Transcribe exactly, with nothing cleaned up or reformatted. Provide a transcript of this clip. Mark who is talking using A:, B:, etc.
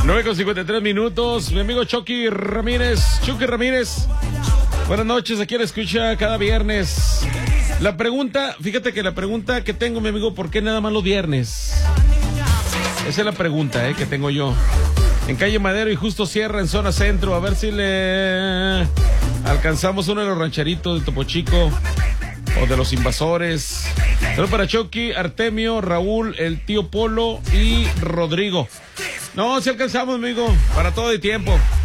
A: nueve con cincuenta y tres minutos. Mi amigo Chucky Ramírez. Chucky Ramírez. Buenas noches, aquí le escucha cada viernes. La pregunta, fíjate que la pregunta que tengo, mi amigo, ¿por qué nada más los viernes? Esa es la pregunta, eh, que tengo yo. En calle Madero y Justo Sierra, en zona centro. A ver si le alcanzamos uno de los rancheritos de Topo Chico o de los invasores. Pero para Chucky, Artemio, Raúl, el tío Polo y Rodrigo. No, si alcanzamos, amigo, para todo el tiempo.